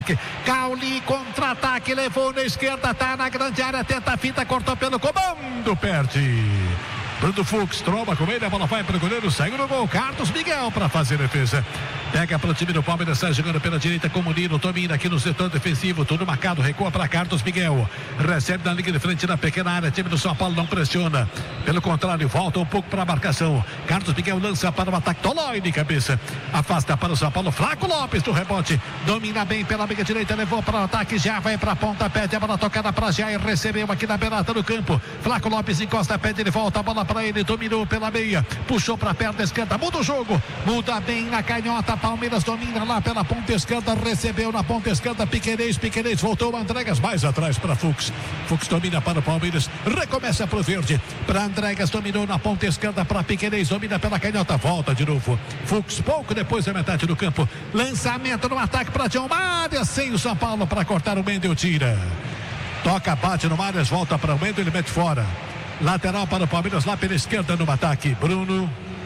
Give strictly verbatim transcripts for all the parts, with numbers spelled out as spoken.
Cauli, contra-ataque, levou na esquerda, tá na grande área, tenta a fita, cortou pelo comando, perde. Bruno Fux tromba com ele, a bola vai para o goleiro, saiu no gol, Carlos Miguel para fazer defesa. Pega para o time do Palmeiras, sai jogando pela direita com o Nino, domina aqui no setor defensivo, tudo marcado, recua para Carlos Miguel. Recebe na linha de frente na pequena área, time do São Paulo não pressiona. Pelo contrário, volta um pouco para a marcação. Carlos Miguel lança para o ataque, Tolói de cabeça. Afasta para o São Paulo, Flaco Lopes do rebote. Domina bem pela meia direita, levou para o ataque, já vai para a ponta, pede a bola tocada para Jair, recebeu aqui na beirada do campo. Flaco Lopes encosta, pede, ele volta a bola para ele, dominou pela meia, puxou para a perna esquerda, muda o jogo, muda bem na canhota. Palmeiras domina lá pela ponta esquerda, recebeu na ponta esquerda, Piquerez, Piquerez voltou, Andregas mais atrás para Fux. Fux domina para o Palmeiras, recomeça para o verde, para Andregas, dominou na ponta esquerda para Piquerez, domina pela canhota, volta de novo. Fux pouco depois da metade do campo, lançamento no ataque para John Marias, sem o São Paulo para cortar o Mendel, tira. Toca, bate no Marias, volta para o Mendel, ele mete fora. Lateral para o Palmeiras lá pela esquerda no ataque. Bruno.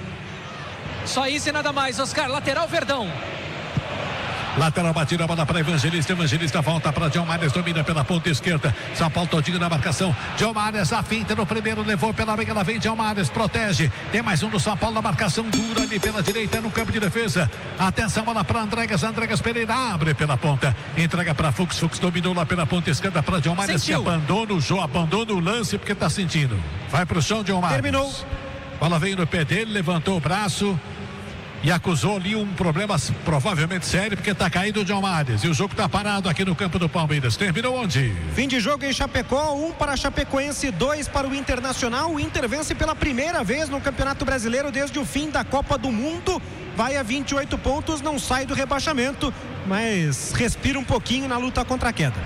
Só isso e nada mais, Oscar. Lateral Verdão. Lateral batida, a bola para Evangelista. Evangelista volta para John Marias, domina pela ponta esquerda. São Paulo todinho na marcação. John Marias, a finta no primeiro, levou pela meia, ela vem. John Marias protege. Tem mais um do São Paulo na marcação dura ali pela direita no campo de defesa. Atenção, bola para Andregas. Andregas Pereira abre pela ponta. Entrega para Fux. Fux dominou lá pela ponta esquerda para John Marias. Que abandona o jogo, abandona o lance porque está sentindo. Vai para o chão, John Marias. Terminou. Bola veio no pé dele, levantou o braço e acusou ali um problema provavelmente sério, porque está caído o John Marias. E o jogo está parado aqui no campo do Palmeiras. Terminou onde? Fim de jogo em Chapecó, um para a Chapecoense, dois para o Internacional. O Inter vence pela primeira vez no Campeonato Brasileiro desde o fim da Copa do Mundo. Vai a vinte e oito pontos, não sai do rebaixamento, mas respira um pouquinho na luta contra a queda.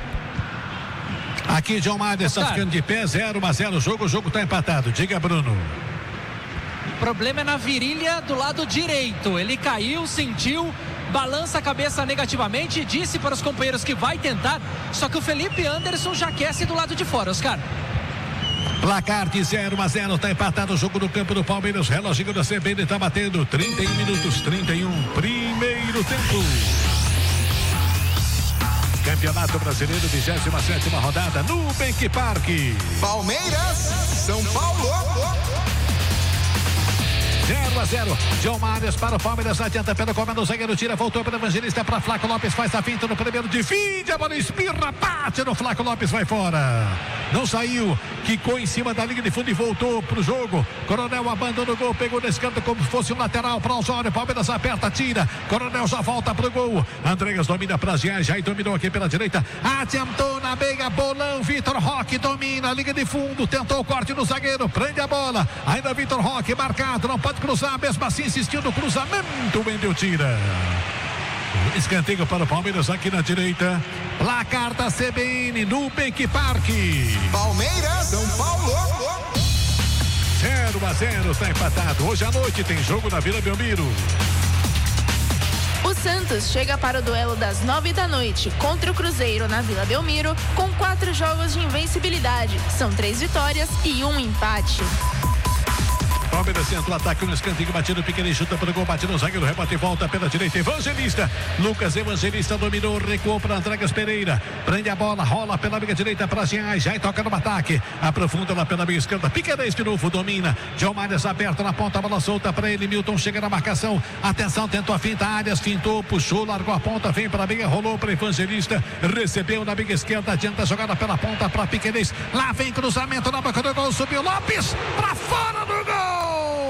Aqui John Marias está ficando de pé, zero a zero o jogo, o jogo está empatado. Diga, Bruno. O problema é na virilha do lado direito. Ele caiu, sentiu, balança a cabeça negativamente, disse para os companheiros que vai tentar, só que o Felipe Anderson já aquece do lado de fora, Oscar. Placar de zero a zero, está empatado o jogo no campo do Palmeiras. Reloginho da C B N está batendo trinta e um minutos, trinta e um, primeiro tempo. Campeonato Brasileiro, vigésima sétima rodada, Nubank Parque. Palmeiras, São Paulo. zero a zero. John Marias para o Palmeiras, adianta pelo comando, o zagueiro tira, voltou para o Evangelista, para Flaco Lopes, faz a finta no primeiro de fim, a bola espirra, bate no Flaco Lopes, vai fora. Não saiu, quicou em cima da linha de fundo e voltou para o jogo. Coronel abandona o gol, pegou nesse canto como se fosse um lateral para o Osório. Palmeiras aperta, tira. Coronel já volta para o gol. Andregas domina para Jean, já dominou aqui pela direita. Adiantou na meia, bolão. Vitor Roque domina a linha de fundo, tentou o corte no zagueiro, prende a bola. Ainda Vitor Roque marcado, não pode cruzar, mesmo assim insistiu no cruzamento. O Mendel tira. Escanteio para o Palmeiras aqui na direita. Placar da C B N, Nubank Parque. Palmeiras, São Paulo. zero a zero, está empatado. Hoje à noite tem jogo na Vila Belmiro. O Santos chega para o duelo das nove da noite contra o Cruzeiro na Vila Belmiro com quatro jogos de invencibilidade. São três vitórias e um empate. Palmeiras senta o ataque no escanteio, batido, Piquerez chuta para o gol, bate no zagueiro, rebate e volta pela direita, Evangelista, Lucas Evangelista dominou, recuou para Andregas Pereira, prende a bola, rola pela meia direita para Jean, já toca no ataque, aprofunda lá pela meia esquerda, Piquerez de novo, domina, John Marias aberto na ponta, a bola solta para ele, Milton chega na marcação, atenção, tentou a finta, Arias fintou, puxou, largou a ponta, vem para a meia, rolou para Evangelista, recebeu na meia esquerda, adianta a jogada pela ponta para Piquerez, lá vem cruzamento na boca do gol, subiu Lopes, para fora do gol!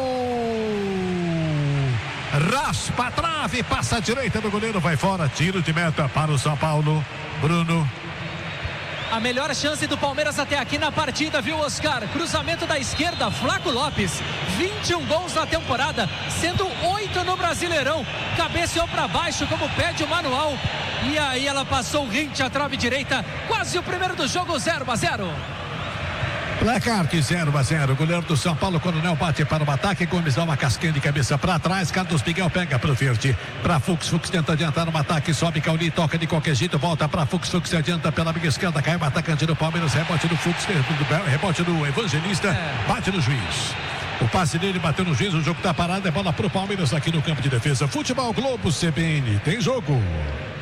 Raspa a trave, passa a direita do goleiro, vai fora, tiro de meta para o São Paulo. Bruno. A melhor chance do Palmeiras até aqui na partida, viu, Oscar? Cruzamento da esquerda, Flaco Lopes. vinte e um gols na temporada, sendo oito no Brasileirão. Cabeceou para baixo, como pede o manual. E aí ela passou rente à trave direita. Quase o primeiro do jogo, zero a zero. Placar de zero a zero. O goleiro do São Paulo, Coronel, bate para o ataque. Gomes dá uma casquinha de cabeça para trás. Carlos Miguel pega para o verde. Para Fux. Fux tenta adiantar no ataque. Sobe Cauli, toca de qualquer jeito. Volta para Fux. Fux se adianta pela meia esquerda. Cai o atacante do Palmeiras. Rebote do Fux. Rebote do Evangelista. Bate no juiz. O passe dele bateu no juiz. O jogo está parado. É bola para o Palmeiras aqui no campo de defesa. Futebol Globo C B N. Tem jogo.